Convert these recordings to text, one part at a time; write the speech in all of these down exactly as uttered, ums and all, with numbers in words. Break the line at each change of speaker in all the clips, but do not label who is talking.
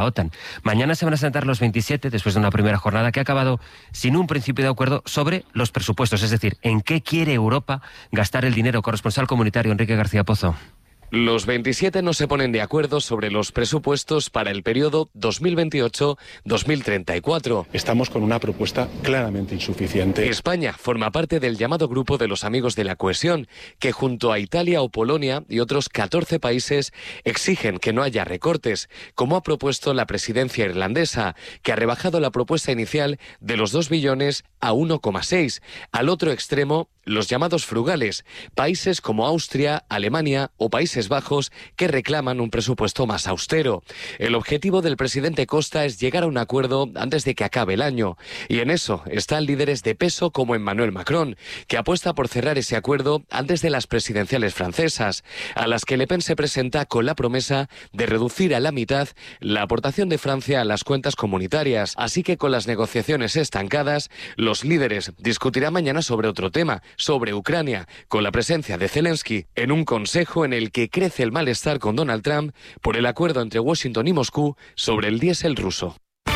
OTAN. Mañana se van a sentar los veintisiete, después de una primera jornada que ha acabado sin un principio de acuerdo sobre los presupuestos, es decir, en qué quiere Europa gastar el dinero. Corresponsal comunitario Enrique García Pozo.
Los veintisiete no se ponen de acuerdo sobre los presupuestos para el periodo dos mil veintiocho a dos mil treinta y cuatro.
Estamos con una propuesta claramente insuficiente.
España forma parte del llamado Grupo de los Amigos de la Cohesión, que junto a Italia o Polonia y otros catorce países exigen que no haya recortes, como ha propuesto la presidencia irlandesa, que ha rebajado la propuesta inicial de los dos billones a uno coma seis. Al otro extremo, los llamados frugales, países como Austria, Alemania o Países Bajos, que reclaman un presupuesto más austero. El objetivo del presidente Costa es llegar a un acuerdo antes de que acabe el año, y en eso están líderes de peso como Emmanuel Macron, que apuesta por cerrar ese acuerdo antes de las presidenciales francesas, a las que Le Pen se presenta con la promesa de reducir a la mitad la aportación de Francia a las cuentas comunitarias. Así que con las negociaciones estancadas, los líderes discutirán mañana sobre otro tema, sobre Ucrania, con la presencia de Zelensky en un consejo en el que crece el malestar con Donald Trump por el acuerdo entre Washington y Moscú sobre el diésel ruso.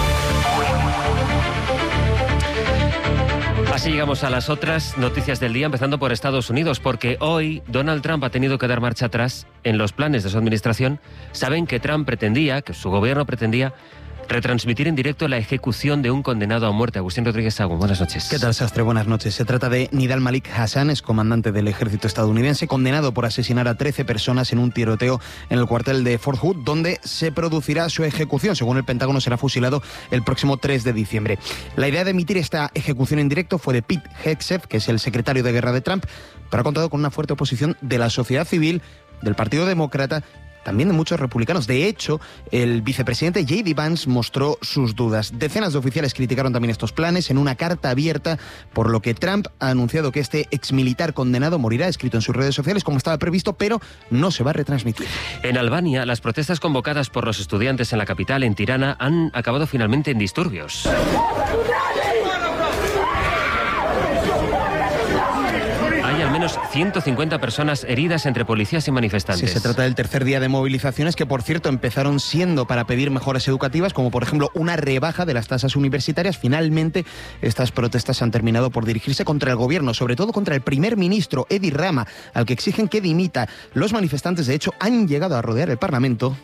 Así llegamos a las otras noticias del día, empezando por Estados Unidos, porque hoy Donald Trump ha tenido que dar marcha atrás en los planes de su administración. Saben que Trump pretendía, que su gobierno pretendía, retransmitir en directo la ejecución de un condenado a muerte. Agustín Rodríguez Sagún, buenas noches.
¿Qué tal, Sastre? Buenas noches. Se trata de Nidal Malik Hassan, es comandante del ejército estadounidense, condenado por asesinar a trece personas en un tiroteo en el cuartel de Fort Hood, donde se producirá su ejecución. Según el Pentágono, será fusilado el próximo tres de diciembre. La idea de emitir esta ejecución en directo fue de Pete Hegseth, que es el secretario de guerra de Trump, pero ha contado con una fuerte oposición de la sociedad civil, del Partido Demócrata, también de muchos republicanos. De hecho, el vicepresidente J D Vance mostró sus dudas. Decenas de oficiales criticaron también estos planes en una carta abierta, por lo que Trump ha anunciado que este exmilitar condenado morirá, escrito en sus redes sociales como estaba previsto, pero no se va a retransmitir.
En Albania, las protestas convocadas por los estudiantes en la capital, en Tirana, han acabado finalmente en disturbios. Hay al menos ciento cincuenta personas heridas entre policías y manifestantes.
Sí, se trata del tercer día de movilizaciones que, por cierto, empezaron siendo para pedir mejoras educativas, como por ejemplo una rebaja de las tasas universitarias. Finalmente, estas protestas han terminado por dirigirse contra el gobierno, sobre todo contra el primer ministro, Edi Rama, al que exigen que dimita. Los manifestantes, de hecho, han llegado a rodear el Parlamento.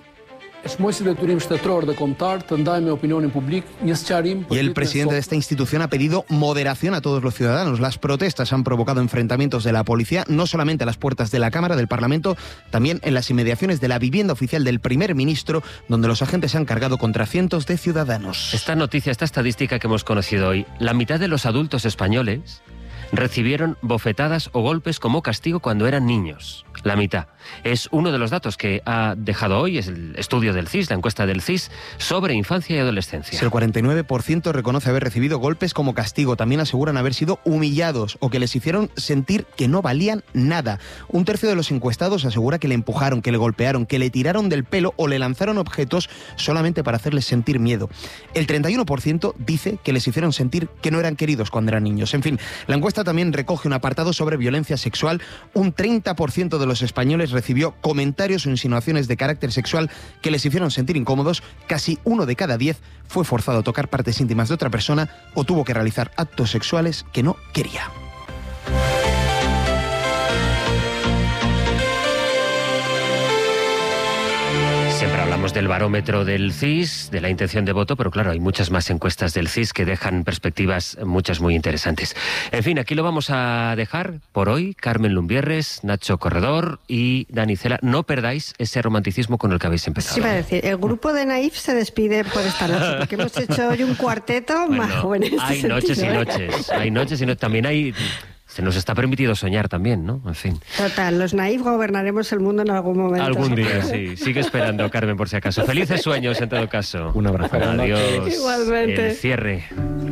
Y el presidente de esta institución ha pedido moderación a todos los ciudadanos. Las protestas han provocado enfrentamientos de la policía, no solamente a las puertas de la Cámara, del Parlamento, también en las inmediaciones de la vivienda oficial del primer ministro, donde los agentes se han cargado contra cientos de ciudadanos.
Esta noticia, esta estadística que hemos conocido hoy, la mitad de los adultos españoles recibieron bofetadas o golpes como castigo cuando eran niños. La mitad. Es uno de los datos que ha dejado hoy, es el estudio del C I S, la encuesta del C I S, sobre infancia y adolescencia.
El cuarenta y nueve por ciento reconoce haber recibido golpes como castigo. También aseguran haber sido humillados o que les hicieron sentir que no valían nada. Un tercio de los encuestados asegura que le empujaron, que le golpearon, que le tiraron del pelo o le lanzaron objetos solamente para hacerles sentir miedo. El treinta y uno por ciento dice que les hicieron sentir que no eran queridos cuando eran niños. En fin, la encuesta también recoge un apartado sobre violencia sexual. Un treinta por ciento de los españoles recibió comentarios o insinuaciones de carácter sexual que les hicieron sentir incómodos. Casi uno de cada diez fue forzado a tocar partes íntimas de otra persona o tuvo que realizar actos sexuales que no quería.
Siempre hablamos del barómetro del C I S, de la intención de voto, pero claro, hay muchas más encuestas del C I S que dejan perspectivas muchas muy interesantes. En fin, aquí lo vamos a dejar por hoy. Carmen Lumbierres, Nacho Corredor y Dani Cela. No perdáis ese romanticismo con el que habéis empezado.
Sí, va a decir, el grupo de Naif se despide por esta noche, porque hemos hecho hoy un cuarteto bueno, más joven en este
hay
sentido,
noches y
¿eh?
noches, hay noches y noches. También hay... Se nos está permitido soñar también, ¿no? En fin.
Total, los naif gobernaremos el mundo en algún momento.
Algún día, sí. Sigue esperando, Carmen, por si acaso. Felices sueños, en todo caso.
Un abrazo.
Adiós.
Igualmente.
El cierre.